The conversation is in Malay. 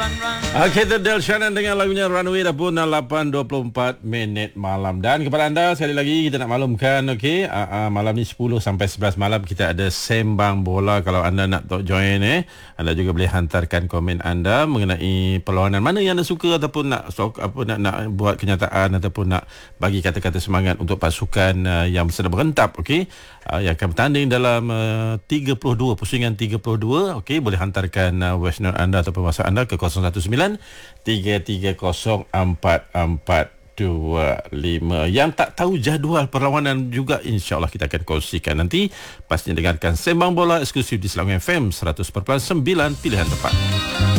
Okey, itu Del Shannon dengan lagunya Runaway dah pun 8.24 minit malam. Dan kepada anda sekali lagi kita nak maklumkan, okey, malam ni 10 sampai 11 malam kita ada sembang bola. Kalau anda nak join anda juga boleh hantarkan komen anda mengenai perlawanan mana yang anda suka ataupun nak buat kenyataan ataupun nak bagi kata-kata semangat untuk pasukan yang sedang berentap, okey, yang akan bertanding dalam 32 pusingan 32. Okey, boleh hantarkan voice note anda ataupun WhatsApp anda ke 019 3304425. Yang tak tahu jadual perlawanan juga, insyaAllah kita akan kongsikan nanti. Pastinya dengarkan Sembang Bola eksklusif di Selangor FM 100.9, pilihan tepat.